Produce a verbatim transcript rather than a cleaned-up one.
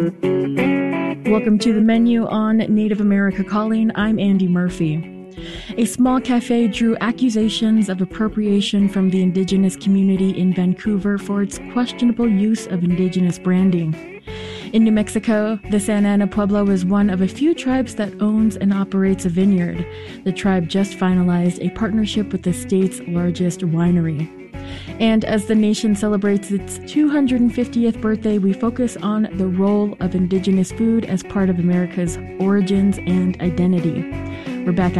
Welcome to the menu on Native America Calling. I'm Andy Murphy. A small cafe drew accusations of appropriation from the Indigenous community in Vancouver for its questionable use of Indigenous branding. In New Mexico, the Santa Ana Pueblo is one of a few tribes that owns and operates a vineyard. The tribe just finalized a partnership with the state's largest winery. And as the nation celebrates its two hundred fiftieth birthday, we focus on the role of Indigenous food as part of America's origins and identity. We're back